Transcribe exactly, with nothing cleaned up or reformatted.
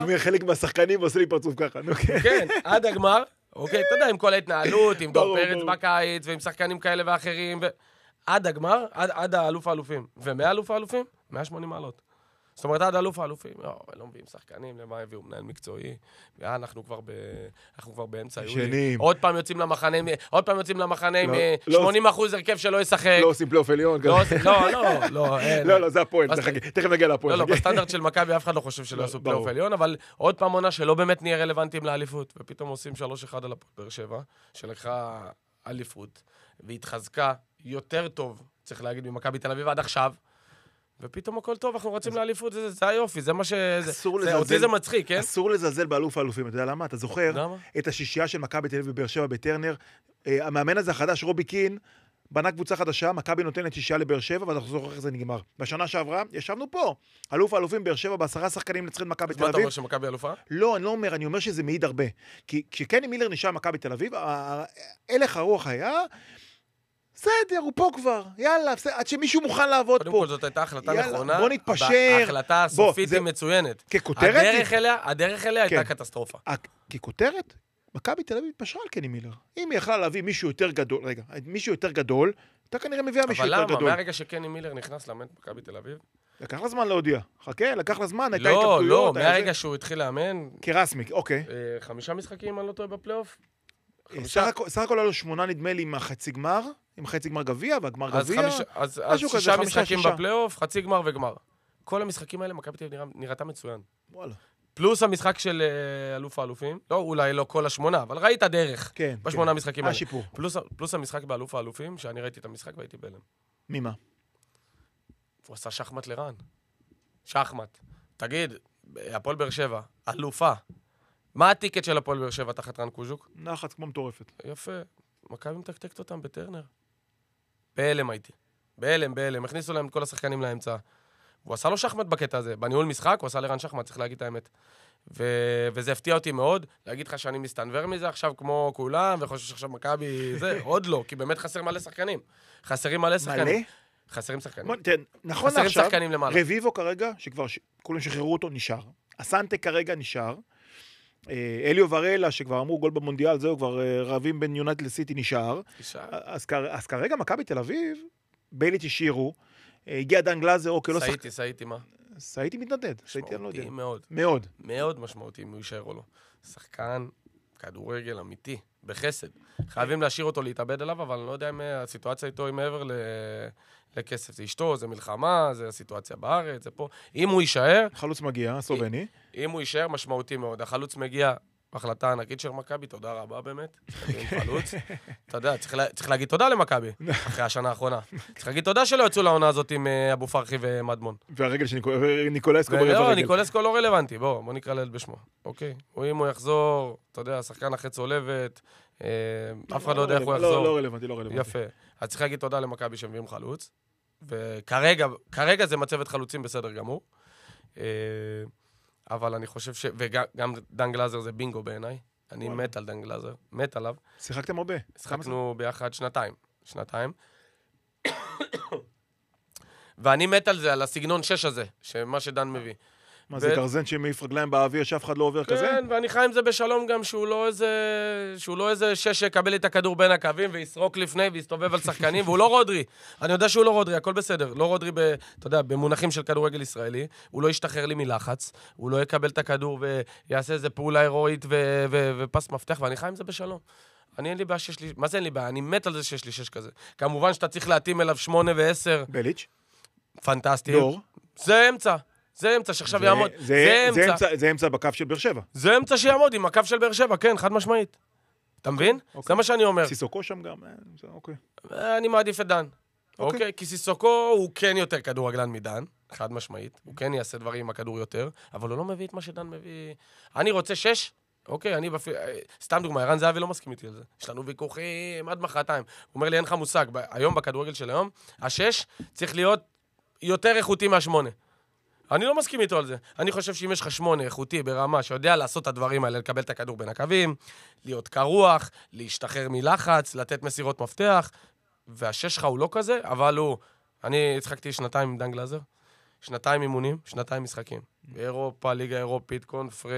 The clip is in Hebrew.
חלק מהשחקנים עושה לי פרצוף ככה. כן, עד הגמר, אוקיי, אתה יודע, עם כל ההתנהלות, עם דור פרץ בקיץ, ועם שחקנים כאלה ואחרים, עד הגמר, עד האלוף האלופים. ומאה-אלוף האלופים? מאה ושמונים מעלות. זאת אומרת, עד אלוף האלופים, לא מביאים שחקנים, למה הביאו מנהל מקצועי, אנחנו כבר באמצע יולי. עוד פעם יוצאים למחנה, עוד פעם יוצאים למחנה עם שמונים אחוז הרכב שלא ישחק. לא עושים פלייאוף עליון. לא, לא, לא. לא, לא, זה הפועל, תכף נגיע לפועל. לא, לא, בסטנדרט של מכבי אף אחד לא חושב שלא עשו פלייאוף עליון, אבל עוד פעם עונה שלא באמת נהיה רלוונטיים לאליפות, ופתאום עושים שלוש אחד על הפועל באר שבע, שלקחה אליפות, והתחזקה יותר טוב, צריך להגיד, ממכבי תל אביב עד עכשיו. ופתאום הכל טוב, אנחנו רוצים לאליפות, זה היופי, זה מה ש... אותי זה מצחיק, כן? אסור לזלזל באלוף האלופים, אתה יודע למה? אתה זוכר את השישייה של מכבי תל אביב ובאר שבע בטרנר, המאמן הזה החדש, רובי קין, בנה קבוצה חדשה, מכבי נותנת שישייה לבאר שבע, ואנחנו זוכר איך זה נגמר. בשנה שעברה, ישבנו פה, אלוף האלופים באר שבע, בעשרה שחקנים לצחק מכבי תל אביב. אז מה אתה אומר שמכבי אלופה? לא, אני לא אומר, אני אומר שזה מעיד הרבה. כי כשקני מילר נשאר מכבי תל אביב, הלך הרוח היה בסדר, הוא פה כבר, יאללה, עד שמישהו מוכן לעבוד פה. קודם כל זאת הייתה החלטה נכונה. בוא נתפשר. ההחלטה הסופית היא מצוינת. ככותרת? הדרך אליה הייתה קטסטרופה. ככותרת? מכבי תל אביב התפשרה על קני מילר. אם היא יכלה להביא מישהו יותר גדול, רגע, מישהו יותר גדול, אתה כנראה מביאה מישהו יותר גדול. אבל למה? מהרגע שקני מילר נכנס לאמן מכבי תל אביב? לקח לה זמן להודיע. חכה, לקח לה זמן, הייתה התלבטויות. לא, לא, מהרגע שהוא התחיל לאמן. כרסמי, אוקיי. חמישה משחקים, אני לא טועה בפלייאוף. סך הכל היה לו שמונה נדמה לי עם החצי גמר, עם חצי גמר גביע והגמר גביע. אז שישה משחקים בפלייאוף, חצי גמר וגמר. כל המשחקים האלה, מכבי תל אביב נראתה מצוין. וואלה. פלוס המשחק של אלוף האלופים, לא, אולי לא כל השמונה, אבל ראית דרך בשמונה המשחקים האלה. השיפור. פלוס המשחק באלוף האלופים, שאני ראיתי את המשחק והייתי בהלם. ממה? הוא עשה שחמט לרן. שחמט. תגיד, הפועל באר שבע, אלופה. מה הטיקט של הפועל באר שבע תחת רן קוז'וק? נחת כמו מטורפת. יפה. מכבי מתקתקת אותם בטרנר. בהלם הייתי. בהלם, בהלם. הכניסו להם את כל השחקנים לאמצע. הוא עשה לו שחמט בקטע הזה. בניהול משחק, הוא עשה לרן שחמט, צריך להגיד את האמת. ו... וזה הפתיע אותי מאוד. להגיד לך שאני מסתנבר מזה עכשיו כמו כולם, וחושב שעכשיו מכבי זה, עוד לא, כי באמת חסר מלא שחקנים. חסרים מלא שחקנים. מלא? חסרים שחקנים. נכון עכשיו, רביבו כרגע, שכבר כולם שחררו אותו, נשאר. אסנטה כרגע נשאר. אליו ורלה, שכבר אמרו גול במונדיאל, זהו, כבר רבים בין יונייטד לסיטי נשאר. אז, אז כרגע מכבי תל אביב, בייליץ' השאירו, הגיע דן גלאזר, אוקיי, לא שחק... סייטי, סייטי מה? סייטי מתנדד. משמעותי מאוד. מאוד. מאוד משמעותי, אם הוא יישאר או לא. שחקן, כדורגל אמיתי, בחסד. חייבים להשאיר אותו להתאבד עליו, אבל אני לא יודע אם הסיטואציה איתו היא מעבר ל... לכסף. זה אשתו, זה מלחמה, זה הסיטואציה בארץ, זה פה. אם הוא יישאר... חלוץ מגיע, סלובני. אם הוא יישאר, משמעותי מאוד. החלוץ מגיע, החלטה ענקית של מכבי, תודה רבה באמת. חלוץ. אתה יודע, צריך להגיד תודה למכבי, אחרי השנה האחרונה. צריך להגיד תודה שלא יצאו לעונה הזאת עם אבו פרחי ומדמון. והרגל של ניקולסקו ברבע רגל. רגל. ניקולסקו לא רלוונטי, בוא, בוא נקרא לילד בשמו. אוקיי. אם הוא יחזור, אתה יודע, השחקן אחרי צולבת, אף אחד לא יודע איך הוא יחזור. לא רלוונטי, לא רלוונטי. יפה. אז צריך להגיד תודה למכבי שמביאים חלוץ. וכרגע, כרגע זה מצבת חלוצים בסדר גמור. אבל אני חושב ש... וגם דן גלאזר זה בינגו בעיניי. אני מת על דן גלאזר. מת עליו. שיחקתם הרבה. שיחקנו ביחד שנתיים. שנתיים. ואני מת על זה, על הסגנון שש הזה, שמה שדן מביא. מה זה גרזן שמעיף רגליים באוויר, שאף אחד לא עובר כזה? כן, ואני חי עם זה בשלום גם שהוא לא איזה, שהוא לא איזה שש שיקבל את הכדור בין הקווים ויסרוק לפני ויסתובב על שחקנים, והוא לא רודרי. אני יודע שהוא לא רודרי, הכל בסדר. לא רודרי, ב, אתה יודע, במונחים של כדורגל ישראלי, הוא לא ישתחרר לי מלחץ, הוא לא יקבל את הכדור ויעשה איזה פעולה הירואית ו- ו- ופס מפתח, ואני חי עם זה בשלום. אני אין לי בעיה שיש לי, מה זה אין לי בעיה? אני מת על זה שיש לי שש כזה. כמובן שאתה צריך להתאים אליו שמונה ועשר. בליץ'. פנטסטי. דור. זה אמצע. זה אמצע שעכשיו יעמוד. זה אמצע, זה אמצע בקו של באר שבע. זה אמצע שיעמוד עם הקו של באר שבע, כן, חד משמעית. אתה מבין? זה מה שאני אומר. סיסוקו שם גם, אוקיי. אני מעדיף את דן. אוקיי, כי סיסוקו הוא כן יותר כדורגלן מדן, חד משמעית. הוא כן יעשה דברים עם הכדור יותר, אבל הוא לא מביא את מה שדן מביא. אני רוצה שש, אוקיי, אני בפי... סתם דוגמה, ערן זהבי לא מסכים איתי על זה. יש לנו ויכוחים עד מחרתיים. הוא אומר לי, אין לך מושג. היום בכדורגל של היום, השש צריך להיות יותר איכותי מהשמונה. אני לא מסכים איתו על זה. אני חושב שאם יש לך שמונה איכותי ברמה שיודע לעשות את הדברים האלה, לקבל את הכדור בין הקווים, להיות קרוח, להשתחרר מלחץ, לתת מסירות מפתח, והשש שלך הוא לא כזה, אבל הוא... אני הצחקתי שנתיים עם דן גלאזר, שנתיים אימונים, שנתיים משחקים. באירופה, ליגה אירופית, קונפרנס,